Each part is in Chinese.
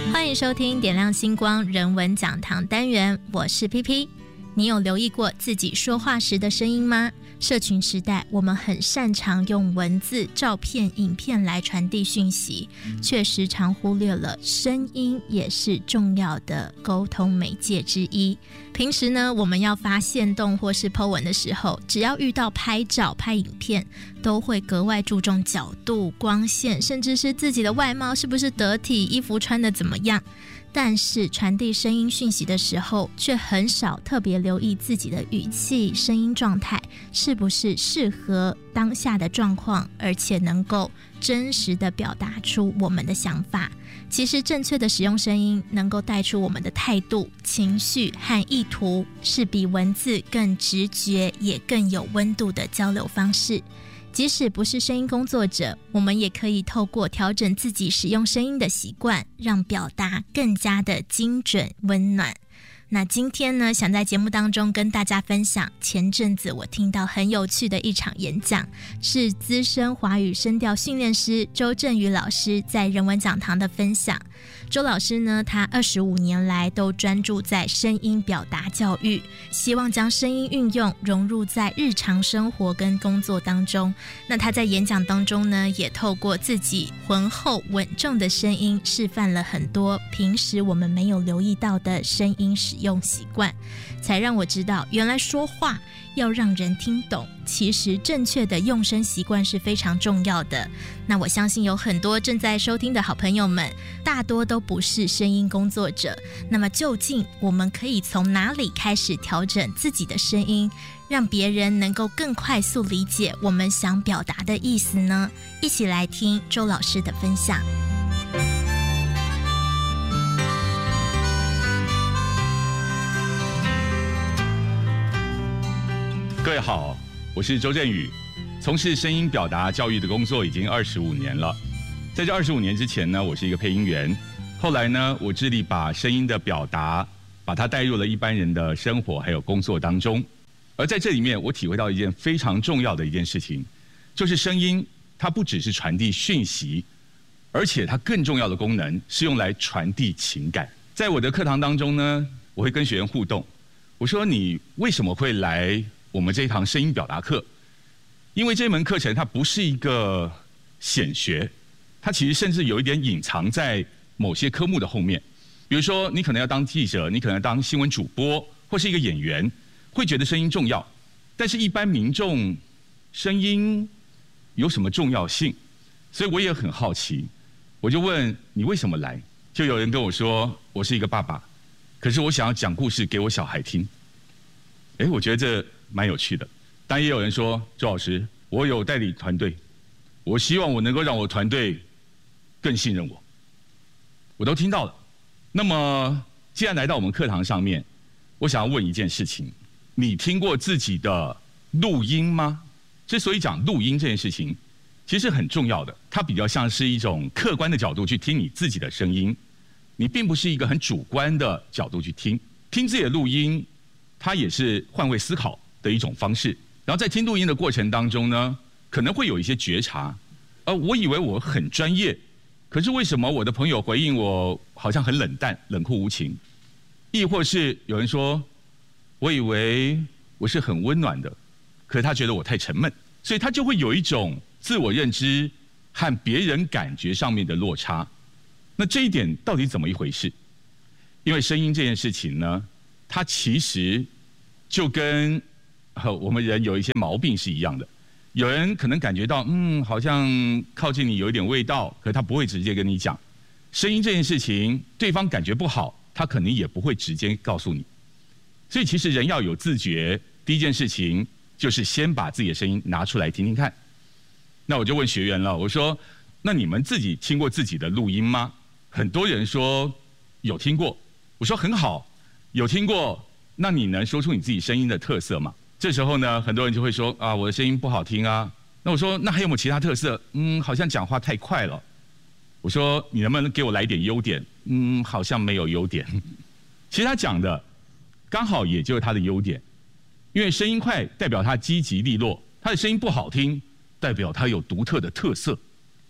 欢迎收听点亮星光人文讲堂单元，我是 PP。 你有留意过自己说话时的声音吗？社群时代，我们很擅长用文字、照片、影片来传递讯息，却时常忽略了声音也是重要的沟通媒介之一。平时呢，我们要发限动或是 po 文的时候，只要遇到拍照、拍影片，都会格外注重角度、光线，甚至是自己的外貌是不是得体，衣服穿得怎么样。但是传递声音讯息的时候，却很少特别留意自己的语气、声音状态是不是适合当下的状况，而且能够真实地表达出我们的想法。其实正确的使用声音，能够带出我们的态度、情绪和意图，是比文字更直觉也更有温度的交流方式。即使不是声音工作者，我们也可以透过调整自己使用声音的习惯，让表达更加的精准温暖。那今天呢，想在节目当中跟大家分享前阵子我听到很有趣的一场演讲，是资深华语声调训练师周振宇老师在人文讲堂的分享。周老师呢，他25年来都专注在声音表达教育，希望将声音运用融入在日常生活跟工作当中。那他在演讲当中呢，也透过自己浑厚稳重的声音，示范了很多平时我们没有留意到的声音使用习惯，才让我知道原来说话要让人听懂，其实正确的用声习惯是非常重要的。那我相信有很多正在收听的好朋友们，大多都不是声音工作者。那么究竟我们可以从哪里开始调整自己的声音，让别人能够更快速理解我们想表达的意思呢？一起来听周老师的分享。 各位好，我是周振宇，从事声音表达教育的工作已经25年了。在这25年之前呢，我是一个配音员，后来呢，我致力把声音的表达，把它带入了一般人的生活还有工作当中。而在这里面，我体会到一件非常重要的一件事情，就是声音它不只是传递讯息，而且它更重要的功能是用来传递情感。在我的课堂当中呢，我会跟学员互动，我说你为什么会来我们这一堂声音表达课？因为这门课程它不是一个显学，它其实甚至有一点隐藏在某些科目的后面。比如说，你可能要当记者，你可能要当新闻主播，或是一个演员，会觉得声音重要。但是，一般民众，声音有什么重要性？所以我也很好奇，我就问你为什么来？就有人跟我说，我是一个爸爸，可是我想要讲故事给我小孩听。我觉得这蛮有趣的。但也有人说，周老师，我有代理团队，我希望我能够让我团队更信任我。我都听到了。那么既然来到我们课堂上面，我想要问一件事情，你听过自己的录音吗？之所以讲录音这件事情，其实很重要的，它比较像是一种客观的角度去听你自己的声音，你并不是一个很主观的角度去听自己的录音，它也是换位思考的一种方式。然后在听录音的过程当中呢，可能会有一些觉察，我以为我很专业，可是为什么我的朋友回应我好像很冷淡、冷酷无情？亦或是有人说，我以为我是很温暖的，可是他觉得我太沉闷，所以他就会有一种自我认知和别人感觉上面的落差。那这一点到底怎么一回事？因为声音这件事情呢，它其实就跟我们人有一些毛病是一样的。有人可能感觉到，好像靠近你有一点味道，可是他不会直接跟你讲。声音这件事情，对方感觉不好，他可能也不会直接告诉你。所以其实人要有自觉，第一件事情就是先把自己的声音拿出来听听看。那我就问学员了，我说，那你们自己听过自己的录音吗？很多人说有听过。我说很好，有听过，那你能说出你自己声音的特色吗？这时候呢，很多人就会说我的声音不好听啊。那我说，那还有没有其他特色？好像讲话太快了。我说，你能不能给我来一点优点？好像没有优点。其实他讲的刚好也就是他的优点，因为声音快代表他积极利落，他的声音不好听代表他有独特的特色。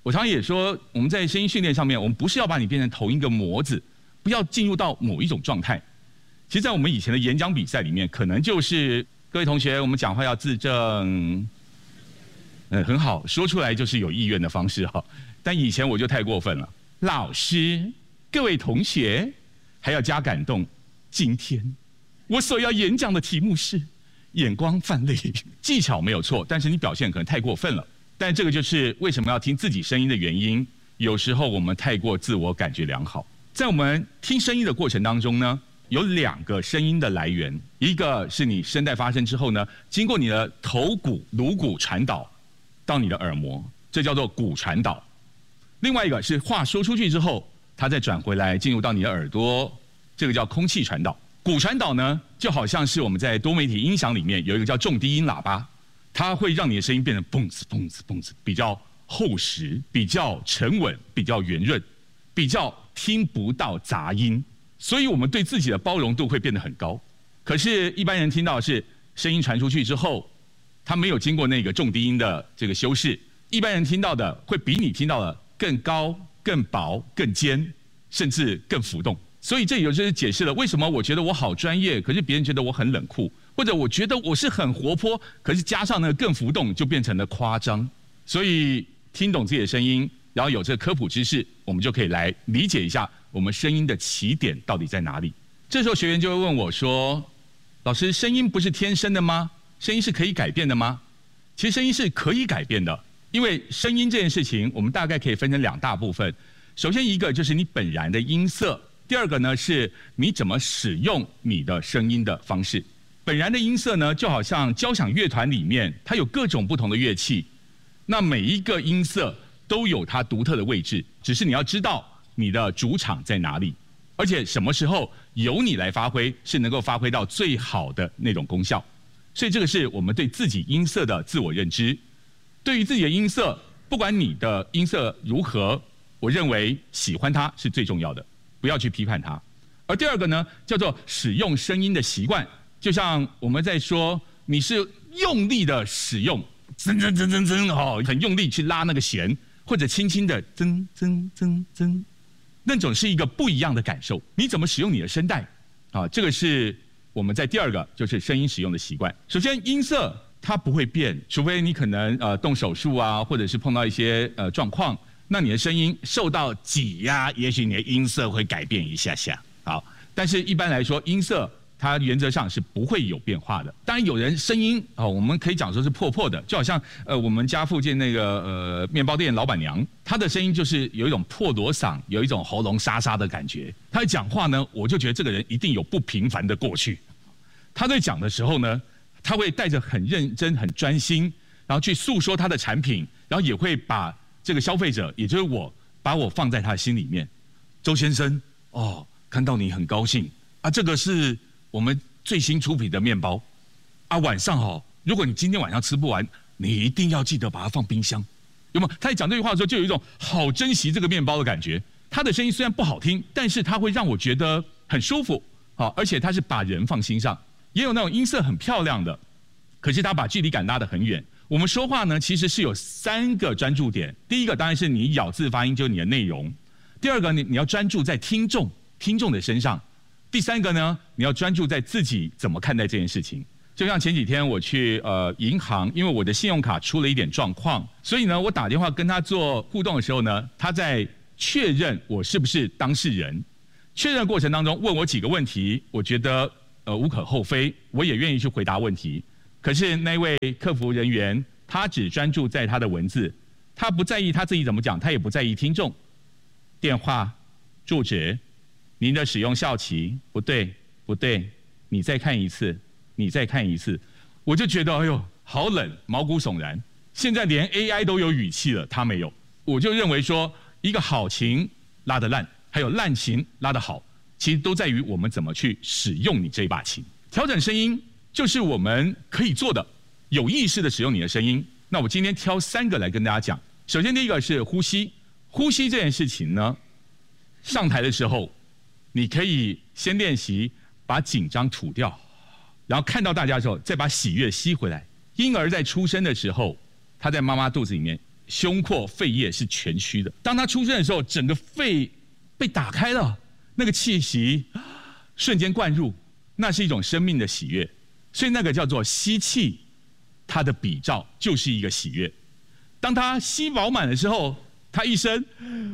我常常也说，我们在声音训练上面，我们不是要把你变成同一个模子，不要进入到某一种状态。其实，在我们以前的演讲比赛里面，可能就是各位同学，我们讲话要字正，很好，说出来就是有意愿的方式哈。但以前我就太过分了，老师，各位同学，还要加感动。今天我所要演讲的题目是眼光泛泪，技巧没有错，但是你表现可能太过分了。但这个就是为什么要听自己声音的原因。有时候我们太过自我感觉良好，在我们听声音的过程当中呢，有2个声音的来源，一个是你声带发声之后呢，经过你的头骨、颅骨传导到你的耳膜，这叫做骨传导；另外一个是话说出去之后，它再转回来进入到你的耳朵，这个叫空气传导。骨传导呢，就好像是我们在多媒体音响里面有一个叫重低音喇叭，它会让你的声音变得蹦子蹦子蹦子，比较厚实，比较沉稳，比较圆润，比较听不到杂音。所以我们对自己的包容度会变得很高。可是，一般人听到的是声音传出去之后，它没有经过那个重低音的这个修饰，一般人听到的会比你听到的更高、更薄、更尖，甚至更浮动。所以这也就是解释了为什么我觉得我好专业，可是别人觉得我很冷酷，或者我觉得我是很活泼，可是加上那个更浮动，就变成了夸张。所以听懂自己的声音，然后有这个科普知识，我们就可以来理解一下我们声音的起点到底在哪里。这时候学员就会问我说：“老师，声音不是天生的吗？声音是可以改变的吗？”其实声音是可以改变的，因为声音这件事情，我们大概可以分成2大部分。首先一个就是你本然的音色。第二个呢，是你怎么使用你的声音的方式。本然的音色呢，就好像交响乐团里面，它有各种不同的乐器，那每一个音色都有它独特的位置，只是你要知道你的主场在哪里，而且什么时候由你来发挥，是能够发挥到最好的那种功效。所以这个是我们对自己音色的自我认知。对于自己的音色，不管你的音色如何，我认为喜欢它是最重要的。不要去批判它。而第二个呢，叫做使用声音的习惯，就像我们在说，你是用力的使用，噌噌噌噌噌哦，很用力去拉那个弦，或者轻轻的噌噌噌噌，那种是一个不一样的感受。你怎么使用你的声带啊？这个是我们在第二个就是声音使用的习惯。首先，音色它不会变，除非你可能动手术啊，或者是碰到一些状况。那你的声音受到挤压，也许你的音色会改变一下下。好，但是一般来说，音色它原则上是不会有变化的。当然，有人声音我们可以讲说是破破的，就好像我们家附近那个面包店老板娘，她的声音就是有一种破锣嗓，有一种喉咙沙沙的感觉。她讲话呢，我就觉得这个人一定有不平凡的过去。她在讲的时候呢，她会带着很认真、很专心，然后去诉说她的产品，然后也会把这个消费者，也就是我，把我放在他的心里面。周先生，看到你很高兴啊，这个是我们最新出品的面包啊。晚上如果你今天晚上吃不完，你一定要记得把它放冰箱，有没有？他在讲这句话的时候，就有一种好珍惜这个面包的感觉。他的声音虽然不好听，但是他会让我觉得很舒服，而且他是把人放心上。也有那种音色很漂亮的，可是他把距离感拉得很远。我们说话呢，其实是有3个专注点。第一个当然是你咬字发音，就是你的内容；第二个你要专注在听众的身上；第3个呢，你要专注在自己怎么看待这件事情。就像前几天我去银行，因为我的信用卡出了一点状况，所以呢，我打电话跟他做互动的时候呢，他在确认我是不是当事人。确认的过程当中问我几个问题，我觉得无可厚非，我也愿意去回答问题。可是那位客服人员，他只专注在他的文字，他不在意他自己怎么讲，他也不在意听众。电话、住址、您的使用效期，不对，你再看一次，我就觉得哎呦，好冷，毛骨悚然。现在连 AI 都有语气了，他没有。我就认为说，一个好琴拉得烂，还有烂琴拉得好，其实都在于我们怎么去使用你这把琴。调整声音就是我们可以做的，有意识的使用你的声音。那我今天挑3个来跟大家讲。首先第一个是呼吸，呼吸这件事情呢，上台的时候，你可以先练习把紧张吐掉，然后看到大家的时候，再把喜悦吸回来。婴儿在出生的时候，他在妈妈肚子里面胸廓肺叶是全虚的。当他出生的时候，整个肺被打开了，那个气息瞬间灌入，那是一种生命的喜悦。所以那个叫做吸气，它的比照就是一个喜悦。当他吸饱满的时候，他一声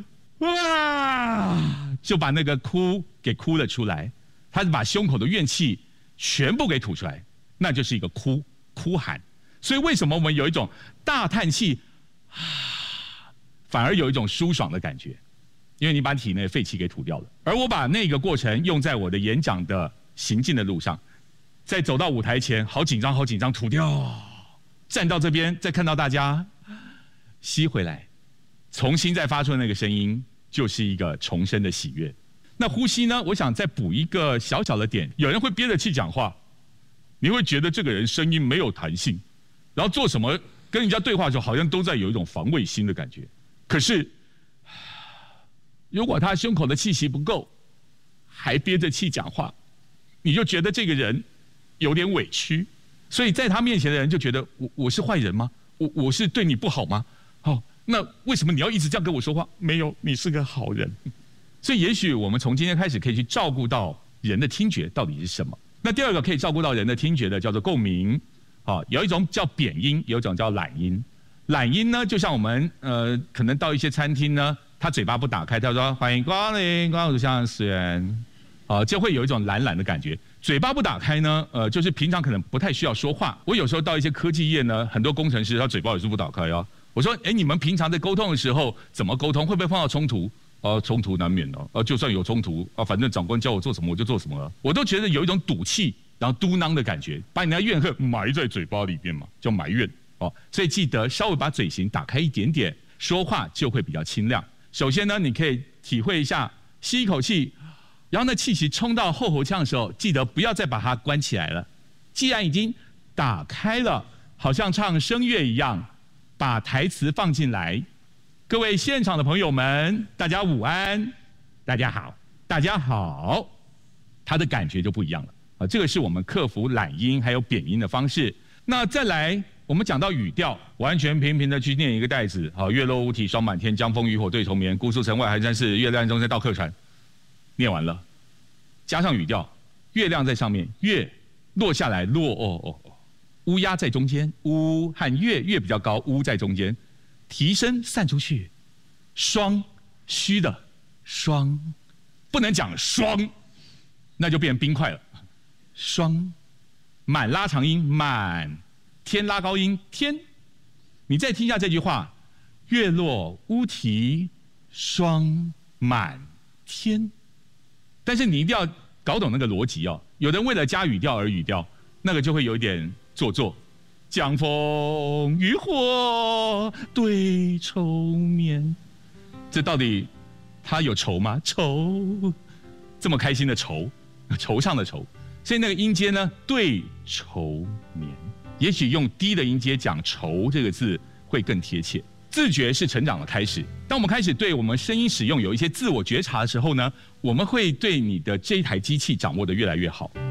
哇，就把那个哭给哭了出来，他是把胸口的怨气全部给吐出来，那就是一个哭喊。所以为什么我们有一种大叹气反而有一种舒爽的感觉？因为你把体内的废气给吐掉了。而我把那个过程用在我的演讲的行进的路上，在走到舞台前，好紧张，吐掉，站到这边，再看到大家吸回来，重新再发出那个声音，就是一个重生的喜悦。那呼吸呢？我想再补一个小小的点，有人会憋着气讲话，你会觉得这个人声音没有弹性，然后做什么跟人家对话的时候，好像都在有一种防卫心的感觉。可是，如果他胸口的气息不够，还憋着气讲话，你就觉得这个人有点委屈。所以在他面前的人就觉得我是坏人吗？我是对你不好吗？那为什么你要一直这样跟我说话？没有，你是个好人。所以也许我们从今天开始可以去照顾到人的听觉到底是什么。那第二个可以照顾到人的听觉的叫做共鸣。有一种叫扁音，有一种叫懒音。懒音呢，就像我们可能到一些餐厅呢，他嘴巴不打开，他说欢迎光临，光临向食员，就会有一种懒的感觉。嘴巴不打开呢，就是平常可能不太需要说话。我有时候到一些科技业呢，很多工程师他嘴巴也是不打开哦。我说，你们平常在沟通的时候怎么沟通？会不会碰到冲突？冲突难免的。就算有冲突，反正长官叫我做什么我就做什么了。我都觉得有一种赌气，然后嘟囔的感觉，把你的怨恨埋在嘴巴里面嘛，叫埋怨。所以记得稍微把嘴型打开一点点，说话就会比较清亮。首先呢，你可以体会一下，吸一口气，然后那气息冲到后喉腔的时候，记得不要再把它关起来了。既然已经打开了，好像唱声乐一样，把台词放进来。各位现场的朋友们，大家午安，大家好，大家好，它的感觉就不一样了。这个是我们克服懒音还有扁音的方式。那再来，我们讲到语调，完全平平的去念一个带子，月落乌啼霜满天，江风渔火对愁眠，姑苏城外寒山寺，月亮中间到客船。念完了，加上语调，月亮在上面，月落下来，落乌鸦在中间，乌和月比较高，乌在中间，提声散出去，霜虚的霜，不能讲霜，那就变冰块了。霜，满拉长音，满，天拉高音，天。你再听一下这句话，月落乌啼霜满天。但是你一定要搞懂那个逻辑哦。有人为了加语调而语调，那个就会有一点做作。江风渔火对愁眠，这到底他有愁吗？愁，这么开心的愁，惆怅的愁。所以那个音阶呢，对愁眠，也许用低的音阶讲愁这个字会更贴切。自觉是成长的开始。当我们开始对我们声音使用有一些自我觉察的时候呢，我们会对你的这一台机器掌握得越来越好。